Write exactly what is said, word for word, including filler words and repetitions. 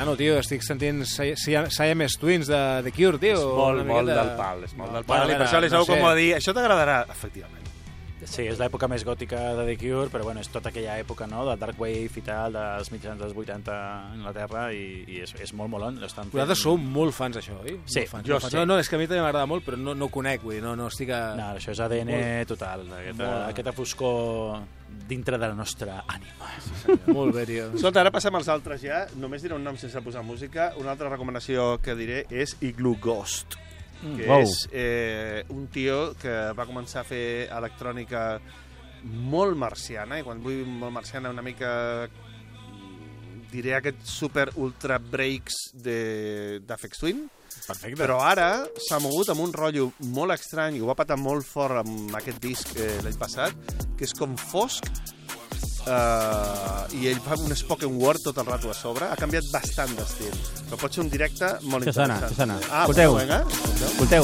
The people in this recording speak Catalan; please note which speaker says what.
Speaker 1: nano, tio, estic sentint Siamese Twins de The Cure, tio.
Speaker 2: És molt, molt
Speaker 1: de...
Speaker 2: del pal, és molt del
Speaker 1: Bueno,
Speaker 2: pal, i per
Speaker 1: mira,
Speaker 2: això li
Speaker 1: no
Speaker 2: sou
Speaker 1: sé.
Speaker 2: com a dir, això t'agradarà, efectivament.
Speaker 3: Sí, és l'època més gòtica de The Cure, però bueno, és tota aquella època, no?, de Dark Wave i tal, dels mitjans dels vuitanta a Anglaterra, i, i és, és molt molon.
Speaker 1: Vosaltres sou molt fans d'això, oi?
Speaker 3: Sí,
Speaker 1: fans,
Speaker 2: jo
Speaker 1: fans.
Speaker 2: sí.
Speaker 1: No, no, és que a mi també m'agrada molt, però no, no ho conec, vull dir, no, no estic a...
Speaker 3: No, això és A D N
Speaker 1: Molt.
Speaker 3: total, aquesta,
Speaker 1: Molt.
Speaker 3: aquesta foscor dintre de la nostra ànima.
Speaker 1: Molt bé, tio.
Speaker 2: Escolta, ara passem als altres ja. Només diré un nom sense posar música. Una altra recomanació que diré és Igloo Ghost, que
Speaker 3: Wow.
Speaker 2: és eh, un tio que va començar a fer electrònica molt marciana, i quan vull molt marciana una mica diré aquest super ultra breaks d'Aphex Twin.
Speaker 3: Perfecte.
Speaker 2: Però ara s'ha mogut amb un rotllo molt estrany, i ho va patar molt fort amb aquest disc eh, l'any passat, que és com fosc, eh, i ell fa un spoken word tot el rato a sobre. Ha canviat bastant d'estil, però pot ser un directe molt
Speaker 4: Això sona,
Speaker 2: interessant.
Speaker 4: això sona.
Speaker 2: Ah,
Speaker 4: Escolteu.
Speaker 2: bueno, vinga, escolteu.
Speaker 4: Escolteu.